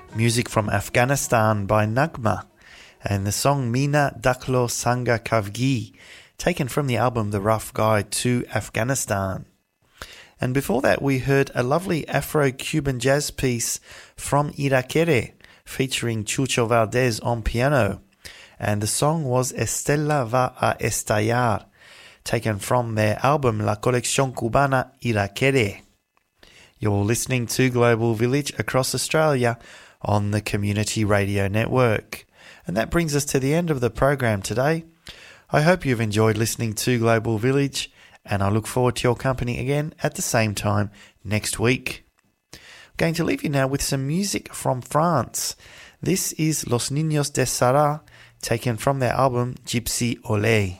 music from Afghanistan by Nagma, and the song Mina Daklo Sanga Kavgi, taken from the album The Rough Guide to Afghanistan. And before that we heard a lovely Afro-Cuban jazz piece from Irakere, featuring Chucho Valdez on piano, and the song was Estella va a estallar, taken from their album La Colección Cubana Irakere. You're listening to Global Village across Australia on the Community Radio Network. And that brings us to the end of the program today. I hope you've enjoyed listening to Global Village, and I look forward to your company again at the same time next week. I'm going to leave you now with some music from France. This is Los Niños de Sarah, taken from their album Gypsy Olé.